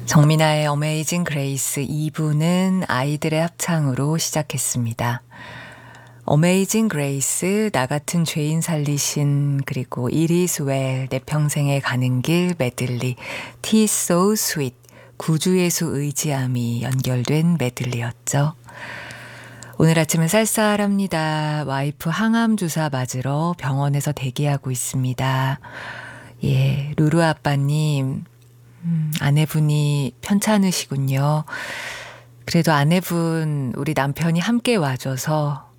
정민아의 어메이징 그레이스 2부는 아이들의 합창으로 시작했습니다. 어메이징 그레이스, 나 같은 죄인 살리신, 그리고 It is well, 내 평생에 가는 길 메들리, Tea so sweet, 구주예수 의지함이 연결된 메들리였죠. 오늘 아침은 쌀쌀합니다. 와이프 항암 주사 맞으러 병원에서 대기하고 있습니다. 예, 루루 아빠님, 아내분이 편찮으시군요. 그래도 아내분, 우리 남편이 함께 와줘서